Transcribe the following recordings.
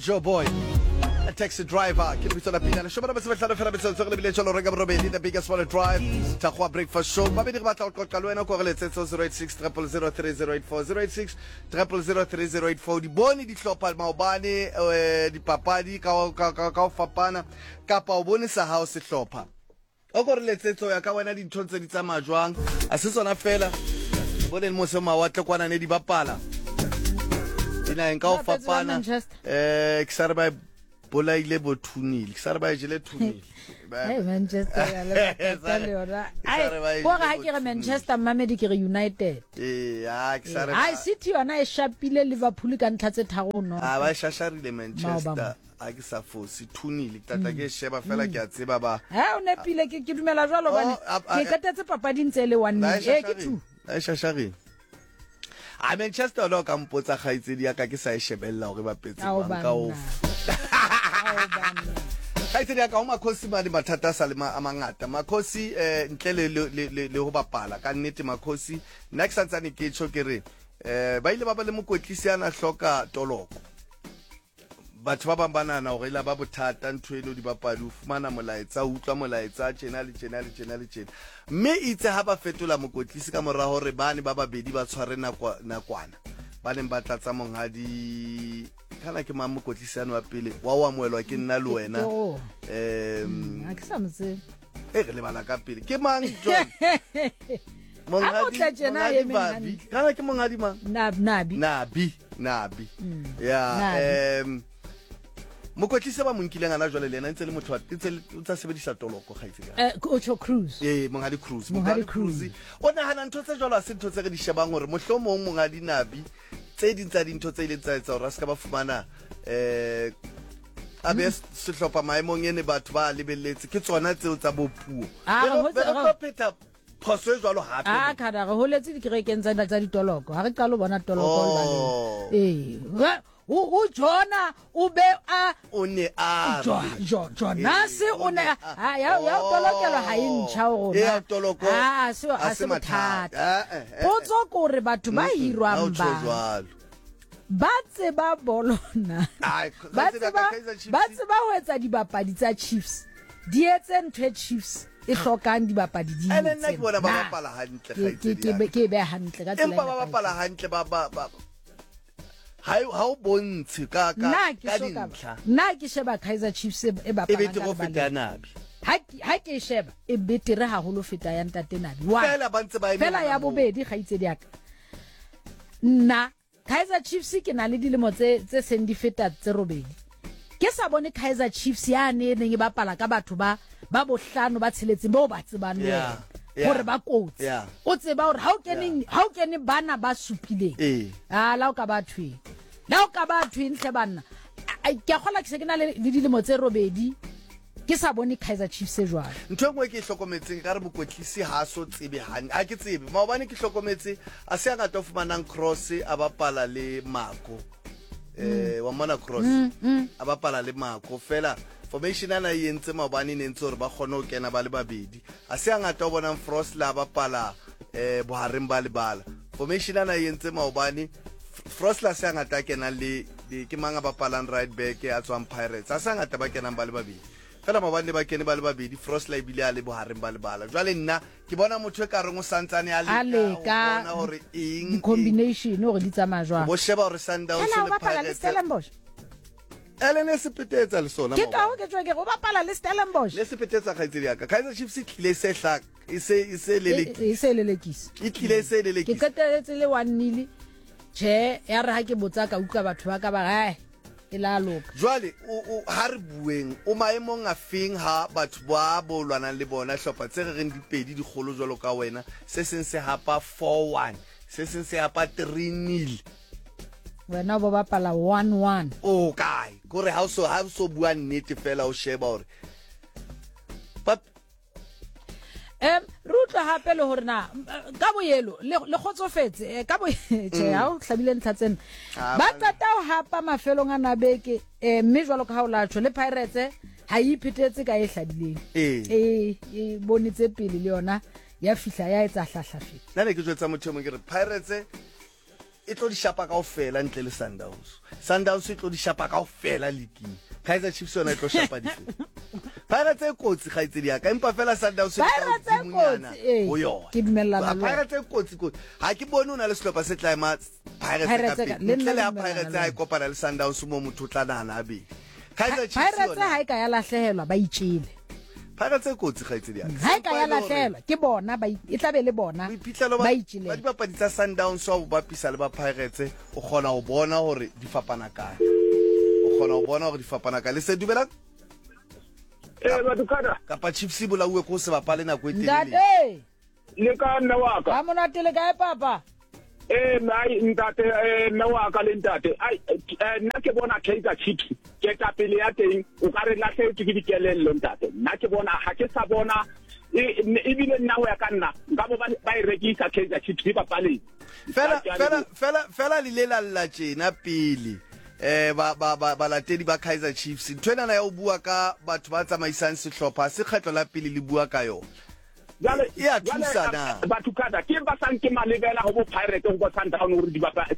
Joe Boy, a taxi driver. Ke lebitso la pina le shoma ba se batla fela betso le bile tsholo rega robedi the biggest wallet drive. Takwa breakfast show. Ba bedi ba tla go qoqa le wena go re letsetso 086 0003084 di boni di hlopa maobane di papadi ka fapana kapa o bone sa ha o se hlopa. O go re letsetso ya ka wena di nthontse di tsamaya jwang a se tsona fela bone mo se mawatle kwana ne di bapala ina enka o fapana ke ba bola ile bothunile ke ba jele thunile hey Manchester ya le batale ora ai go ga ke re Manchester Mamedi ke re United ai City yona e shapile Liverpool ka ntla tse thagono ba shasharile Manchester a ke sa fosi thunile tata ke sheba fela ke a tseba ba o ne pile ke dumela jwalo bane ke katetse papading tse le 1 ke 2 a shasharile a Manchester lo ka mpotsa khaitsedi ya ka ke sa e shebella hore ba petse bang ka o khaitsedi ya ka o makhosi ba di mathata sa le amangata makhosi ntle le ho bapala ka nnete makhosi next santsane ke tsho ke re ba ile ba ba le mokotlisi ana hloka toloko batho ba banana hore la ba bothata ntwelo di bapadi o fumana molaetsa o utlwa molaetsa tjena le tjena mme itse ha ba fetola mokotlisi ka mora hore bane ba babedi ba tshware nakwana ba neng ba tlatsa monghadi kana ke mama mokotlisi ana wa pele wa amoelwa ke nna le wena a ke sa motse re le bala ka pele ke mang John monghadi kana ke monghadi mang nabi ya mokotlise ba monkileng ana jwale le ena ntse le motho wa ntse o tsa sebedisa toloko gaitsega Coach Cruz monghadi Cruz o nahana ntho tse jwalo a se ntho tse re di shebang hore mohlomong monghadi Nabi tse ding tsa dintho tse ile tsa etsa hore ska ba fumana abes se hlopa maemong ene batho ba lebelletse ke tsona tseo tsa bopuo go peta phoso e jwalo hape ka ra go letse di kerekeng tsa ditoloko ha re qalo bona toloko ba o Jona o be a o ne a Jonas o ne ya tolokelo ha intšha go ya toloko se mathata potso go re batho ba hirwang ba tseba bolona ba tseba ho etsa dibapadi tsa Chiefs di etse ntwe Chiefs e hlokang dibapadi di ene nna ke bona ba bapala hantle gaitsedi ke be hantle ka tsela ba bapala hantle ba ha o bontshe ka dintlha nna ke sheba Kaizer Chiefs e bapala ka feta Nabi ha ke sheba e betere haholo feta ya ntate Nabi fela ya bobedi gaitsedi aka nna Kaizer Chiefs ke na le dilemo tse seng di feta tse robedi ke sa bone Kaizer Chiefs ya ne e bapala ka batho ba bohlano ba tsheletseng bo ba tsebang le hore ba kotsi o tseba hore ha o kene bana ba supileng la o ka ba ntle bana ke a gola ke se ke na le dilemo tse robedi ke sa bone Kaizer Chiefs e jwalo ntho engwe ke hlokometseng ka re bokotlisi ha so tsebe hane a ke tsebe maobane ke hlokometse a se ngata o fumanang cross a bapala le Mako wa mona cross a bapala le Mako fela formation ana e entse maobane ne ntse hore ba kgone ho kena ba le babedi a se ngata o bonang Frost la bapala bohareng ba le bala formation ana e entse maobane Frost la se ngata kena le ke manga bapalang right back a tswang Pirates a se ngata ba kenang ba le babedi fela maobane ba kene ba le babedi Frost la ibile a le bohareng ba le bala jwale nna ke bona motho e ka reng o santsane a le ka bona hore eng combination hore di tsamaya jwang bo sheba hore Sundowns le Pirates Elene se petetsa le sona ke ka o ke tswe ke go bapala le Stellenbosch le se petetsa khaitsedi ya ka Kaizer Chiefs tlile se hlak e se lelekisi e tlile se lelekisi ke qetetse le 1-0 che ya re ha ke botsa ka utlwa batho ba ka ba e la loka jwale o ha re bueng o maemong a feng ha batho ba bolwana le bona hlopa tse re reng dipedi di kgolo jwalo ka wena se seng se hapa 4-1 se seng se hapa 3-0 wena bo bapala 1-1 o kae gore ha o so bua nnete fela o sheba hore rutla hape le hore na ka boyelo le khotsofetse ka bo ha o hlabile ntlha tsena ba tsata o hapa mafelong a nabeke mme jwalo ka ha o latsho le Pirates ha iphethetse ka e hlabileng e bonitse pele le yona ya fihla ya etsa hlahlafela nna ne ke jwetsa motho mo ke re Pirates e tlo di shapa kaofela ntle le Sundowns. Sundowns e tlo di shapa kaofela league. Kaizer Chiefs yona e tlo shapa di fela. Pirates e kotsi kgaitsedi ya ka empa fela Sundowns e tlo dimonyana o yona. Ke dumellana le Pirates e kotsi. Ha ke bone una le selopa se tla ema Pirates ka pele. Le ya Pirates ha e kopana le Sundowns mo motho tla nana abi. Kaizer Chiefs Pirates ha e ka ya lahlehelwa ba itshile. Pirates e kotsi kgaitsedi ya ka. Ha e ka ya lahlehelwa ke bona ba e tla be le bona ba itshile. Ba dipapadi tsa Sundowns wa bo bapisa le ba Pirates o kgona ho bona hore di fapana kae. O kgona ho bona hore di fapana kae. Le se dumelang? Batukana kapa Chiefs bolauwe ko se bapale nako e telele. Ntate le ka nna wa ka ha monate le kae papa? Nai ntate nna wa ka le ntate ai nna ke bona Kaizer Chiefs ke ta pele ya teng o ka re lahle ke dikelello ntate nna ke bona ha ke sa bona e bile nna ho ya ka nna nka bo ba e rekisa Kaizer Chiefs ba pale fela le la tjena pele ba latedi ba Kaizer Chiefs ntwena na ya o bua ka batho ba tsamaisang sehlopha se kgetlo la pele le bua ka yona jale ya thusa na batho kada ke ba sang ke malebela ho bo Pirates go Sundowns hore di bapa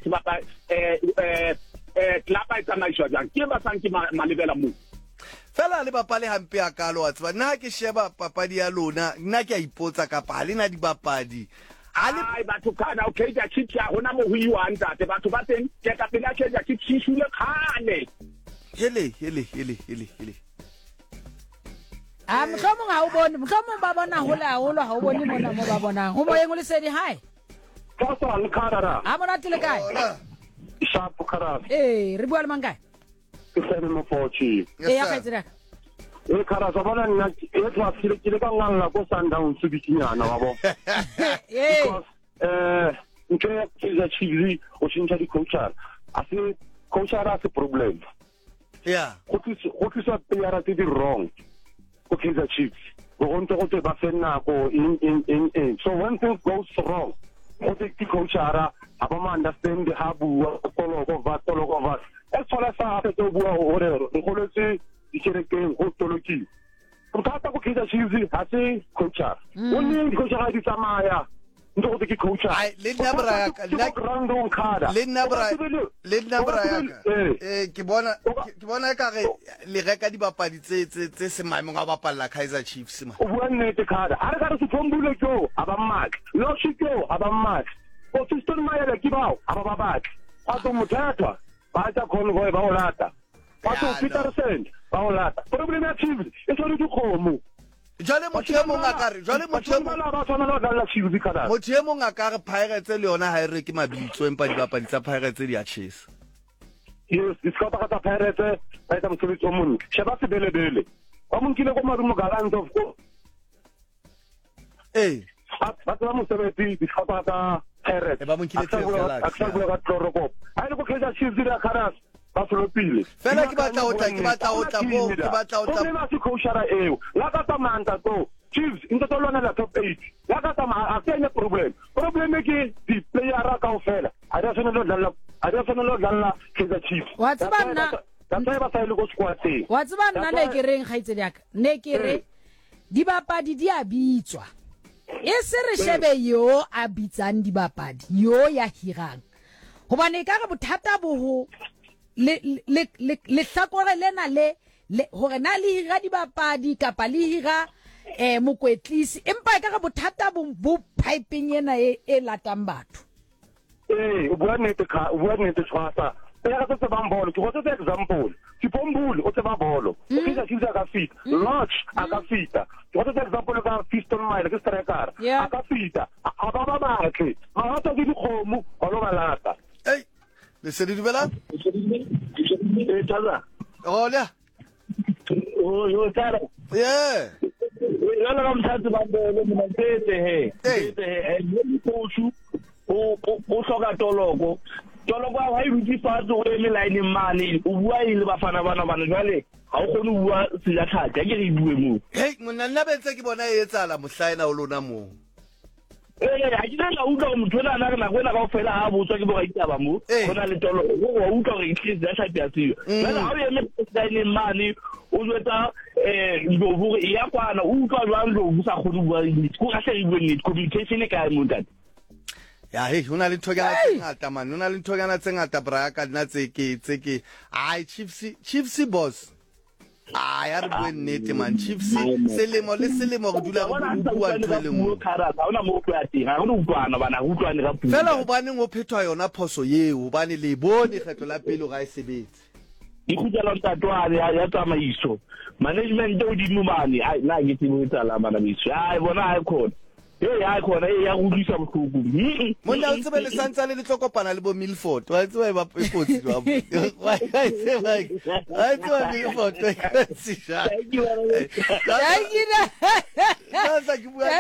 klapa tsamaiswa jang ke ba sang ke malebela mo fela le bapale hampe a kalo wa tseba nna ke sheba papadi ya lona nna ke a ipotsa ka pale na di bapadi ai batho kana o Kaizer Chiefs ya hona mo huiwa ntate batho ba teng ke ka pele Kaizer Chiefs shule khane hele mohlomong ha o bone mohlomong ba bona hole ha o bone mona mo ba bonang ho moyeng o le sedi hai Fosa le Karara ha monate le kae Sharp Karara re bua le mang kae ke sene mo Forty ya khaitsira Karara so bona nna e twa sile ke le ka ngalla ko Sundowns bikinyana wa bo nke Kaizer Chiefs o shintsha di coacher ase coacher a se problem go tlisa playera tse di wrong go Kaizer Chiefs go ntse ba fenna ko in so when things goes wrong go the coacher aba ma understand the habu toloko va e sola sa fe to bua hore re goletse di kerekeng go toloki go tata go Kaizer Chiefs ha se coacher o ne coacher a di tsamaya ndo go ke coacher ai le nna braka ke bona ka re le reka di bapadi tse se maemong a bapalla Kaizer Chiefs ma o bua nnete kada a re ka re se fombule tso aba mak no shiko aba mak o Fiston Mayele ke bao aba babak a to mothatwa ba tsa convoy ba o lata ba to Peterson ba o lata problem ya Chiefs e tshware di khomo jale motho e mong a ka re Pirates le yona ha e re ke mabitso empa di bapadi tsa Pirates di a chase yes di skapa ka Pirates ba tsa mosebetsi o mong sheba se belebele ba mo nkile go marumo galant of go ba tsa mosebetsi di skapa ka Pirates ba mo nkile tsela ka ka Tloroko ha ile go Kaizer Chiefs di la Karas ba solopile fela ke batla o tla problema se coachara eo la ka tamanta to Chiefs into to lona la top 8 la ka tama a tsenya problem ke di player ka ofela a da sona lo dalla Kaizer Chiefs wa tsebana ba sa ile go squad wa tsebana ne ke reng gaitsedi yaka ne ke re di bapadi di a bitswa e se re shebe yo a bitsang di bapadi yo ya hirang hobane ka re bothata bo ho le hlakore lena le hore na le hira di bapadi kapa le hira mokwetlisi empa ka re bothata bo piping ena e latang batho o bua nnete tshwasa ya ka tse bang bolo ke go tse example Tipombuli o tseba bolo o ke Chiefs a ka fita Lodge a ka fita ke go tse example ka Fiston Mayele ke striker a ka fita a ba batle ma ha tsa di khomo o lo balata le se di dumela Tala hola yo tala yo la mthatsi ba bolo mina tete o hloka toloko ha e rutsi fatse o le line mane o bua ile bafana bana jwale ha o kgone o bua sila thatha ke re bue mo monna nna bentse ke bona e etsala mohlaena o lona mo ha ke na utlwa motho la na na kwena ka ofela ha botswa ke bo ga itaba mo gona le tolo o utlwa re itlhisa ya thatha ya tsio jwale ha o eme line mane o zwetsa ndlovu ya kwana o utlwa jwang ndlovu sa kgone o bua ko ga se e bue nnete communication e ka mo ntate ya he hona le nthoyana tse ngata man hona le nthoyana tse ngata bra ka nna tse ke ai Chiefs boss ya re bue nnete man Chiefs selemo le selemo go dula go bua ntho le mo ona mo go ya teng ha ono utlwana bana utlwane ka puo fela go bane go phethwa yona phoso yeo bane le bone kgetlo la pelo ga e sebetse ikhutsela ntatwane ya tsamaiso management o di numane ai na ke tibotsa la bana biso ai bona ai khona ya khona ya go disa botlhoko monna o tsebe le santsa le tlokopana le bo Milford wa tsebe ba ipotsi wa wa se ba ai tsebe Milford si ja sa ke bua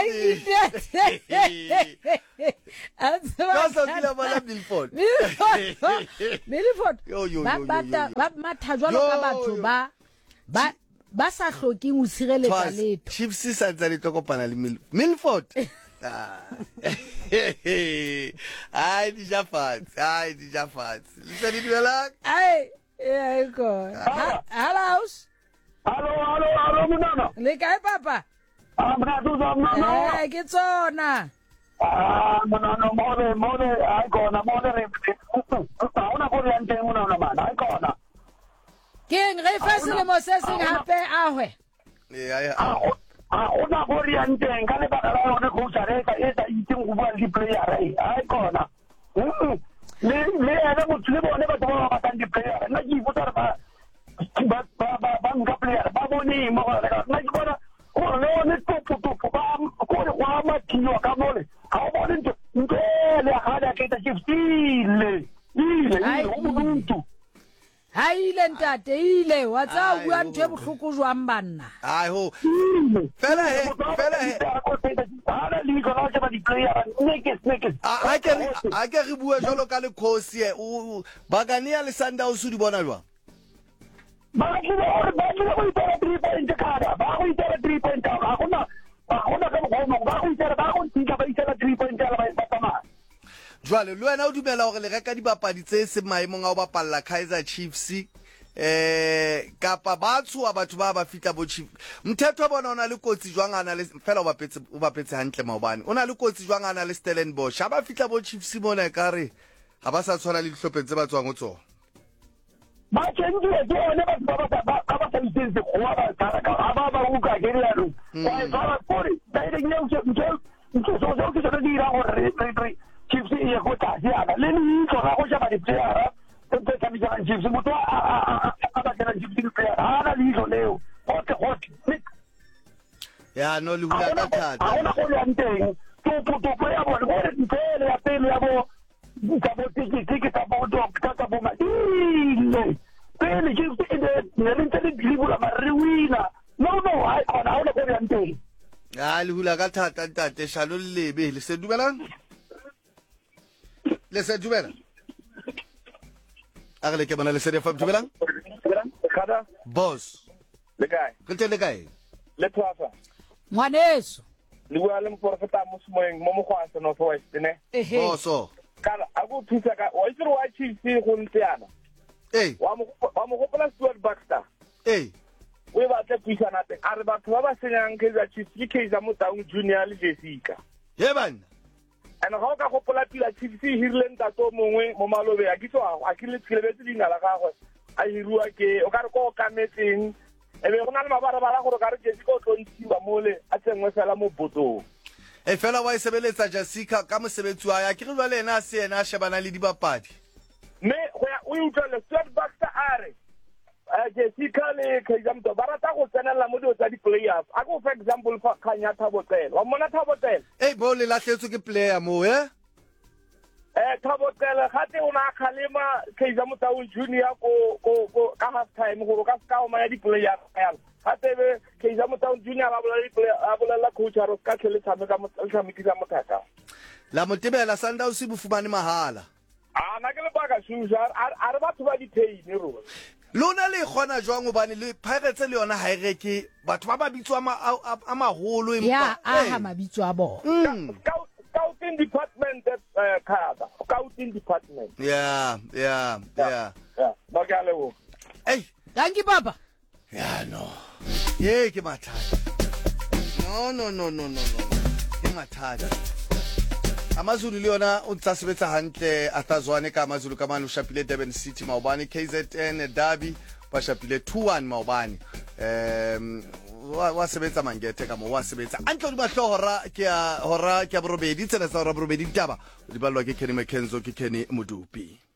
sa dila bana Milford ba mathajwa ka batho ba sa hloking o tshireletsa letho Chiefs sa tsa le tlokopana le Milford ai di ja fatse le tsa di duela ai go hello monana le kae papa mna tu za mna ke tsona monana mone ai gona mone re una go ya nteng una bana ai gona King re fa selemo se seng hape ahwe ona go ri nteng ka le baka la yone go tsareka e tsa iting go bua di player ai gona le ena mo tsile bone ba twa ba di player na di botsa ba nka player ba bone mo ga na di bona o le one to ba ko le kwa ma tio ka mole ha o bone ntwe le ha da ke ta Chiefs o muntu haile ntate ile wa tsa bua ntwe bohloko jwang banna ai ho fela he ala li go la ba di player nekes a ke re bua jalo ka le khosi o bagania le Sundowns di bona jwa ba ke go itara 3 point kada ba go itara 3 point ka gona ka go ba go itara ba go tika ba itara 3 point ka ba tama jwale le wena o dumela gore le reka dibapadi tse se maemong a o bapalla Kaizer Chiefs kapa batho ba fitla bo Chiefs mthetho wa bona ona le kotsi jwang ana le fela o bapetse hantle maobane ona le kotsi jwang ana le Stellenbosch ba fitla bo Chiefs mona e kare ha ba sa tshwana le dihlopeng tse ba tswang go tsona ba tsentse tsone ba sa lisense go ba tsara ka ba uka ke le ro ba pore dai de nyeu so ke dira gore Chiefs e go tla ya le ni go ga go ja ba di player te ka mi ja Chiefs mo to a ba ke Chiefs player ana li go leo hot ya no le hula ka thata ona go le nteng to ya bo gore ntele ya pele ya bo ka bo tiki ka bo do ka bo ma ile pele Chiefs ne le ntele dilibula ma re wina no ai ona go le nteng ya le hula ka thata ntate shalo lebe le se dumelang Lese dumela. Agale ke bona lese fa dumelang? Kada boss. Le kae? Le kae? Le twafa. Ngwaneso. Le bua le mporofeta mo semoeng mo mogwasa no West ne. Bosso. Kada a go thusa ka o itse wa Chiefs go ntseana. Wa mo gopola Stuart Baxter. We ba tla puisana teng. A re batho ba ba senyang Kaizer Chiefs ke Kaizer Motaung Junior le Jessica. Ye bana. And how ka go pola pila Chiefs hirlen tato mongwe mo malobe a kitso a kile tshilebetse dina la gagwe a hirua ke o ka re go ka metseng e be go na le mabara bala go ka re Jessica o tlontshiwa mole a tsengwe fela mo botong fela wa isebeletsa Jessica ka mosebetsi wa ya ke re jwa le ena a se ena a shebana le dibapadi me go ya o utlwa le Stuart Baxter are Jessica le Kaizer Motaung ba rata go tsenela mo dio tsa di players a go for example fa Khanya Thabo-Tlela wa mona Thabo-Tlela bo le latlhetswe ke player mo Thabo-Tlela gate o na khalema Kaizer Motaung Junior ko ka half time go ka ska o maya di players ya gate be Kaizer Motaung Junior ba bolela coach a ro ka tlhele tshameka mo tshamekisa mothaka la motebela Sundowns bo fumane mahala na ke le baka shuja a re batho ba di pay ne ro lona le gona jwang go bane le Pirates le yona ha ireke batho ba ba bitswa a maholo empa ha mabitso a bona scouting department khaba scouting department yeah ba ga lewo thank you papa no ke mathata no ke mathata Amazulu le yona o tsa sebetsa hantle Athazwane ka Amazulu ka mane o shapile Durban City maobane KZN Derby ba shapile 2-1 maobane wa sebetsa Mangethe ka mo wa sebetsa antle di mahlohora ke ya borobedi tsena tsa hora borobedi ditaba di balwa ke Kenny McKenzo ke Kenny Modupi.